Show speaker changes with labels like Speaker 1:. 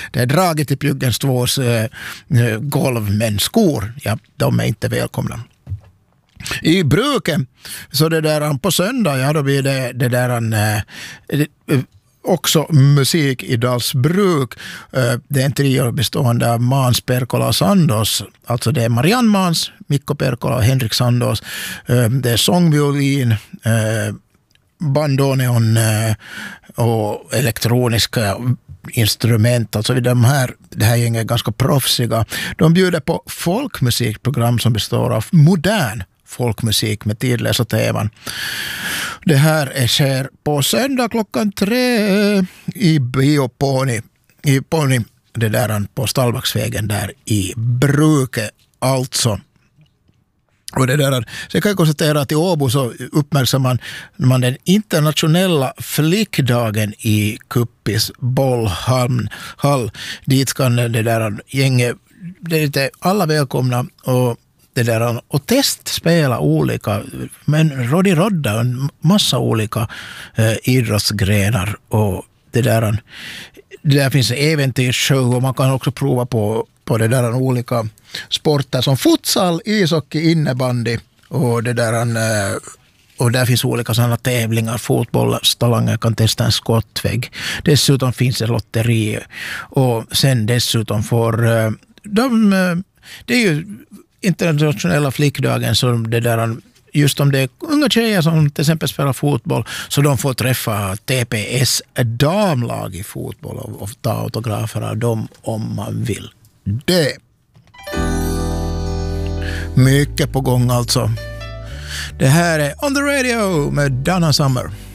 Speaker 1: det är draget i Pjuggens tvås golv, men skor, ja, de är inte välkomna. I Bruken, så det där på söndag, ja, då blir det där också musik i Dalsbruk. Det är en trio bestående av Mans, Perkola och Sandos. Alltså det är Marianne Mans, Mikko Perkola och Henrik Sandos. Det är sångviolin, bandoneon och elektroniska instrument. Alltså det här gänget är ganska proffsiga. De bjuder på folkmusikprogram som består av modern folkmusik med tidlösa teman. Det här sker på söndag 3:00 i Biopony. I Pony, det där på Stallbacksvägen där i Bruke alltså. Och det där, så jag kan konstatera att i Åbo så uppmärksammar man den internationella flickdagen i Kuppis bollhall. Dit kan det där gänget, det är lite alla välkomna och testspela olika, men rodda en massa olika idrottsgrenar, och det där finns äventyrsshow, och man kan också prova på det där olika sporter som futsal, ishockey, innebandy, och det där och där finns olika sådana tävlingar, fotbollstalanger kan testa en skottvägg. Dessutom finns det lotteri, och sen dessutom det är ju internationella flickdagen, så det där, just om det är unga tjejer som till exempel spelar fotboll, så de får träffa TPS damlag i fotboll och ta autografer av dem om man vill det. Mycket på gång alltså. Det här är On the Radio med Donna Summer.